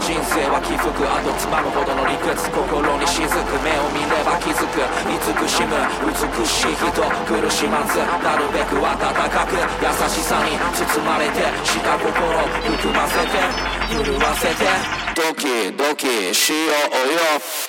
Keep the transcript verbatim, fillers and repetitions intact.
人生は起伏あとつまむほどの理屈心に雫目を見れば気づく慈しむ美しい人苦しまずなるべく温かく優しさに包まれてした心含ませて震わせてドキドキしようよ